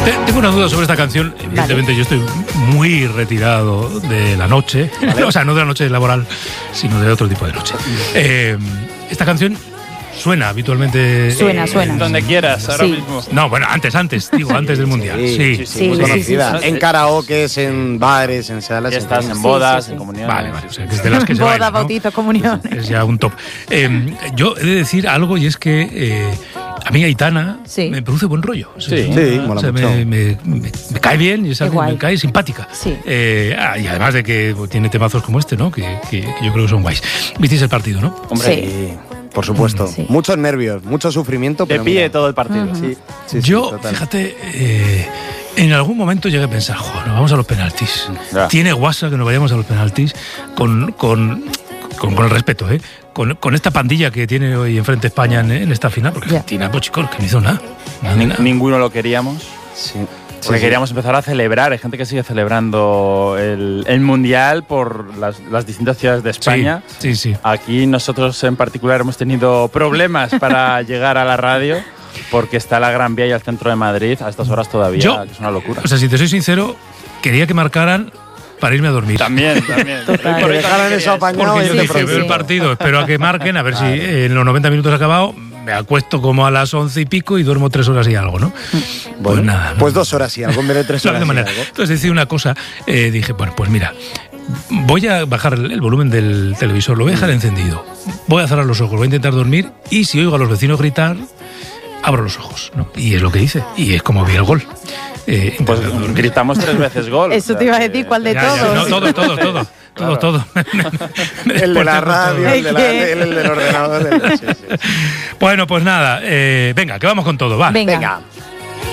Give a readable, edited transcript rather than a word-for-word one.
Tengo una duda sobre esta canción. Evidentemente yo estoy muy retirado de la noche. ¿Vale? O sea, no de la noche laboral, sino de otro tipo de noche. Esta canción suena habitualmente. Suena. Donde quieras, ahora mismo. No, bueno, antes del Mundial. Sí. Muy conocida. En karaokes, en bares, en salas. Estás en bodas, en comuniones. Vale. O sea, que es de las que se boda, bailan, ¿no? bautizo, comunión. Es ya un top. Yo he de decir algo, y es que a mí Aitana me produce buen rollo. Sí, mola mucho. Me cae bien y es algo que me cae simpática. Sí. Y además de que tiene temazos como este, ¿no? Que yo creo que son guays. ¿Visteis el partido, no? Hombre, sí. Por supuesto. Sí. Muchos nervios, mucho sufrimiento. De pie todo el partido. Yo, fíjate, en algún momento llegué a pensar, joder, vamos a los penaltis. Tiene guasa que nos vayamos a los penaltis con el respeto, con esta pandilla que tiene hoy enfrente España en esta final, porque Argentina, chicos, que no hizo nada. Ninguno lo queríamos. Sí. Porque queríamos empezar a celebrar. Hay gente que sigue celebrando el Mundial por las distintas ciudades de España. Sí. Aquí nosotros en particular hemos tenido problemas para llegar a la radio porque está la Gran Vía y el centro de Madrid a estas horas todavía, que es una locura. O sea, si te soy sincero, quería que marcaran para irme a dormir. También. Porque dejaran eso apañado. Porque yo dije, veo el partido, espero a que marquen, a ver si en los 90 minutos ha acabado. Me acuesto como a las 11 y pico y duermo 3 horas y algo, ¿no? Pues nada. Pues 2 horas y algo, en vez de 3 horas y algo. Entonces decía una cosa, dije, bueno, pues mira, voy a bajar el volumen del televisor, lo voy a dejar encendido, voy a cerrar los ojos, voy a intentar dormir y si oigo a los vecinos gritar, abro los ojos, ¿no? Y es lo que hice, y es como vi el gol. Pues gritamos 3 veces gol. Eso te iba a decir, ¿cuál de todos? No, todo. El de la radio, el del ordenador. Bueno, pues nada, venga, que vamos con todo, va. Venga.